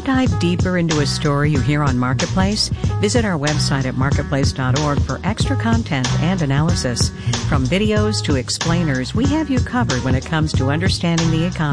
dive deeper into a story you hear on Marketplace? Visit our website at marketplace.org for extra content and analysis. From videos to explainers, we have you covered when it comes to understanding the economy.